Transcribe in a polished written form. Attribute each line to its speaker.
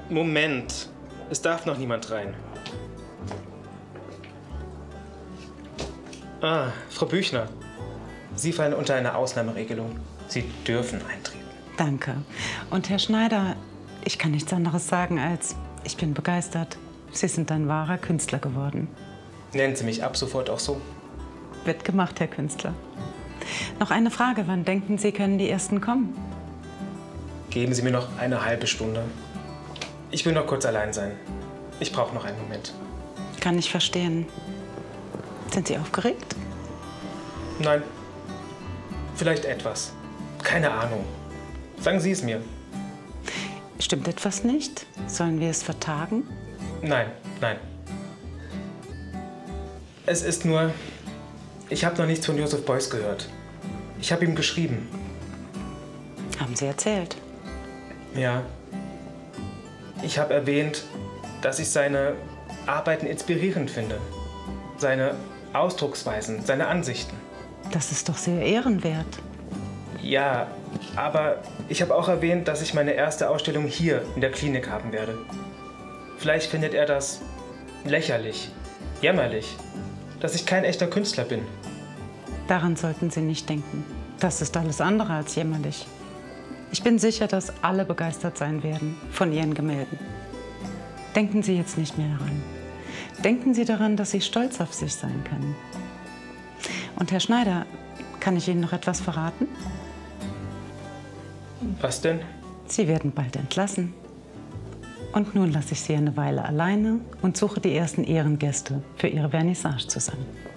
Speaker 1: Moment. Es darf noch niemand rein. Ah, Frau Büchner. Sie fallen unter eine Ausnahmeregelung. Sie dürfen eintreten.
Speaker 2: Danke. Und Herr Schneider, ich kann nichts anderes sagen als, ich bin begeistert. Sie sind ein wahrer Künstler geworden.
Speaker 1: Nennen Sie mich ab sofort auch so.
Speaker 2: Wird gemacht, Herr Künstler. Noch eine Frage, wann denken Sie, können die Ersten kommen?
Speaker 1: Geben Sie mir noch eine halbe Stunde. Ich will noch kurz allein sein. Ich brauche noch einen Moment.
Speaker 2: Kann ich verstehen. Sind Sie aufgeregt?
Speaker 1: Nein. Vielleicht etwas. Keine Ahnung. Sagen Sie es mir.
Speaker 2: Stimmt etwas nicht? Sollen wir es vertagen?
Speaker 1: Nein, nein. Es ist nur, ich habe noch nichts von Joseph Beuys gehört. Ich habe ihm geschrieben.
Speaker 2: Haben Sie erzählt?
Speaker 1: Ja. Ich habe erwähnt, dass ich seine Arbeiten inspirierend finde. Seine Ausdrucksweisen, seine Ansichten.
Speaker 2: Das ist doch sehr ehrenwert.
Speaker 1: Ja, aber ich habe auch erwähnt, dass ich meine erste Ausstellung hier in der Klinik haben werde. Vielleicht findet er das lächerlich, jämmerlich, dass ich kein echter Künstler bin.
Speaker 2: Daran sollten Sie nicht denken. Das ist alles andere als jämmerlich. Ich bin sicher, dass alle begeistert sein werden von Ihren Gemälden. Denken Sie jetzt nicht mehr daran. Denken Sie daran, dass Sie stolz auf sich sein können. Und Herr Schneider, kann ich Ihnen noch etwas verraten?
Speaker 1: Was denn?
Speaker 2: Sie werden bald entlassen. Und nun lasse ich Sie eine Weile alleine und suche die ersten Ehrengäste für Ihre Vernissage zusammen.